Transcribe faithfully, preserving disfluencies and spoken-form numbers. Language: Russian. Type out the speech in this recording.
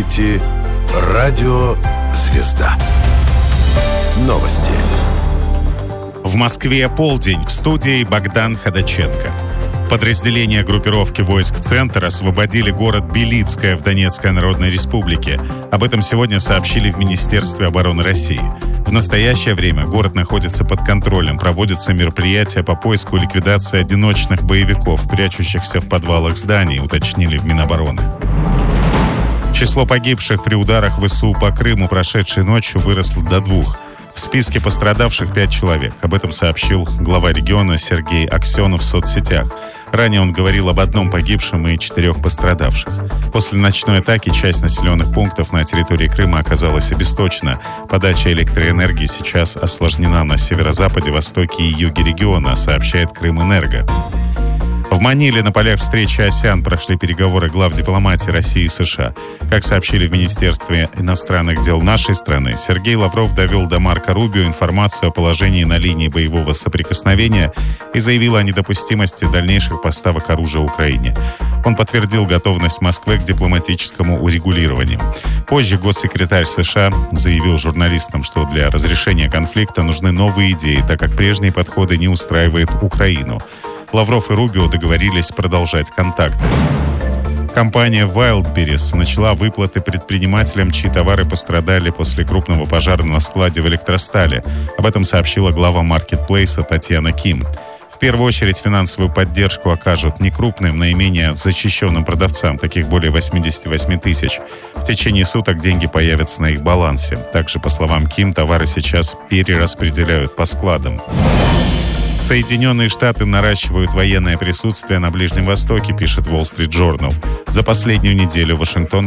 слушаете «Радио Звезда». Новости. В Москве полдень. В студии Богдан Ходаченко. Подразделения группировки войск «Центр» освободили город Белицкое в Донецкой Народной Республике. Об этом сегодня сообщили в Министерстве обороны России. В настоящее время город находится под контролем. Проводятся мероприятия по поиску и ликвидации одиночных боевиков, прячущихся в подвалах зданий, уточнили в Минобороны. Число погибших при ударах ВСУ по Крыму прошедшей ночью выросло до двух. В списке пострадавших пять человек. Об этом сообщил глава региона Сергей Аксенов в соцсетях. Ранее он говорил об одном погибшем и четырех пострадавших. После ночной атаки часть населенных пунктов на территории Крыма оказалась обесточена. Подача электроэнергии сейчас осложнена на северо-западе, востоке и юге региона, сообщает Крымэнерго. В Маниле на полях встречи АСЕАН прошли переговоры глав дипломатии России и США. Как сообщили в Министерстве иностранных дел нашей страны, Сергей Лавров довел до Марко Рубио информацию о положении на линии боевого соприкосновения и заявил о недопустимости дальнейших поставок оружия Украине. Он подтвердил готовность Москвы к дипломатическому урегулированию. Позже госсекретарь США заявил журналистам, что для разрешения конфликта нужны новые идеи, так как прежние подходы не устраивают Украину. Лавров и Рубио договорились продолжать контакты. Компания Wildberries начала выплаты предпринимателям, чьи товары пострадали после крупного пожара на складе в электростале. Об этом сообщила глава маркетплейса Татьяна Ким. В первую очередь финансовую поддержку окажут некрупным, наименее защищенным продавцам, таких более восемьдесят восемь тысяч. В течение суток деньги появятся на их балансе. Также, по словам Ким, товары сейчас перераспределяют по складам. Соединенные Штаты наращивают военное присутствие на Ближнем Востоке, пишет Wall Street Journal. За последнюю неделю Вашингтон